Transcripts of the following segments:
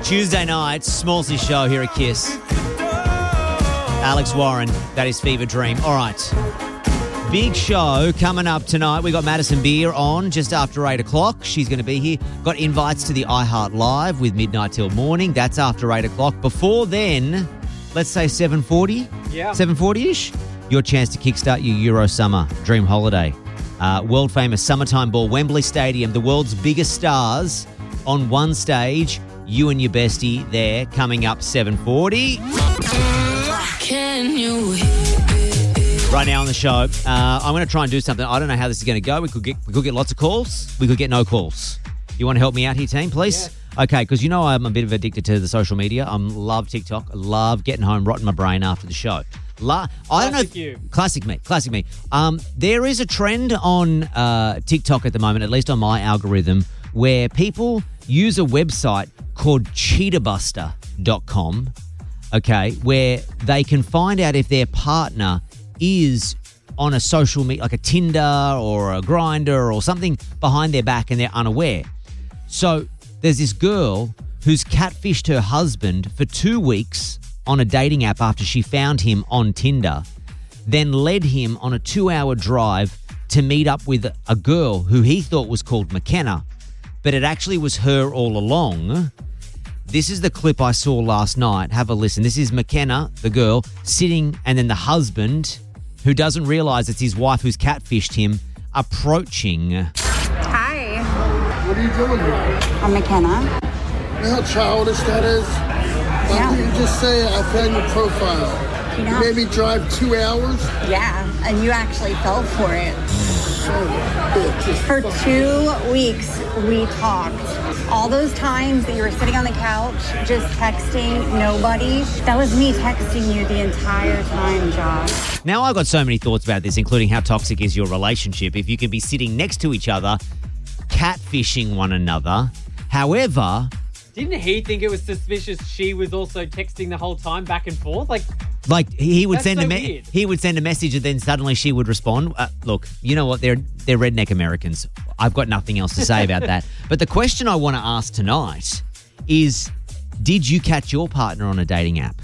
Tuesday night, Smallsy show here at Kiss. Alex Warren, that is Fever Dream. All right. Big show coming up tonight. We got Madison Beer on just after 8 o'clock. She's going to be here. Got invites to the iHeart Live with Midnight Till Morning. That's after 8 o'clock. Before then, let's say 7:40? Yeah. 7:40-ish? Your chance to kickstart your Euro Summer Dream Holiday. World famous summertime ball, Wembley Stadium, the world's biggest stars on one stage. You and your bestie there coming up 7:40. Can you? Right now on the show, I'm going to try and do something. I don't know how this is going to go. We could get lots of calls. We could get no calls. You want to help me out here, team, please? Yeah. Okay, because you know I'm a bit of addicted to the social media. I love TikTok. I love getting home, rotting my brain after the show. I don't know. You. Classic me. There is a trend on TikTok at the moment, at least on my algorithm, where people use a website called cheaterbuster.com, okay, where they can find out if their partner is on a social media, like a Tinder or a Grindr or something behind their back and they're unaware. So there's this girl who's catfished her husband for 2 weeks on a dating app after she found him on Tinder, then led him on a 2-hour drive to meet up with a girl who he thought was called McKenna, but it actually was her all along. This is the clip I saw last night. Have a listen. This is McKenna, the girl, sitting, and then the husband, who doesn't realise it's his wife who's catfished him, approaching. Hi, What are you doing here? I'm McKenna. You know how childish that is? Why Yeah. don't you just say I found your profile? You You know, made me drive 2 hours? yeah, and you actually fell for it. Son of a bitch. Just For fuck- 2 weeks, we talked. All those times that you were sitting on the couch, just texting nobody, that was me texting you the entire time, Josh. Now, I've got so many thoughts about this, including how toxic is your relationship if you can be sitting next to each other, catfishing one another. However, Didn't he think it was suspicious she was also texting the whole time back and forth? like he would That's send so a weird. he would send a message and then suddenly she would respond. Look, you know what? They're redneck Americans. I've got nothing else to say about that. But the question I want to ask tonight is, did you catch your partner on a dating app?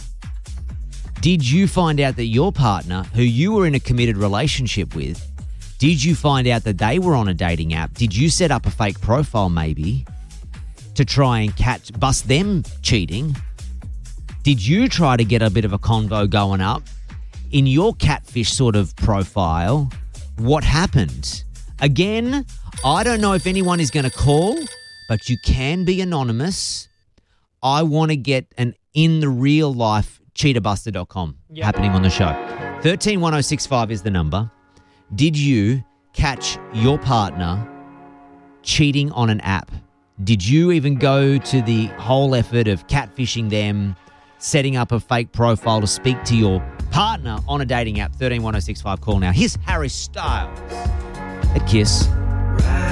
Did you find out that your partner, who you were in a committed relationship with, did you find out that they were on a dating app? Did you set up a fake profile maybe to try and bust them cheating? Did you try to get a bit of a convo going up in your catfish sort of profile? What happened? Again, I don't know if anyone is going to call, but you can be anonymous. I want to get an in the real life cheaterbuster.com happening on the show. 131065 is the number. Did you catch your partner cheating on an app? Did you even go to the whole effort of catfishing them, setting up a fake profile to speak to your partner on a dating app? 131065, call now. Here's Harry Styles at Kiss.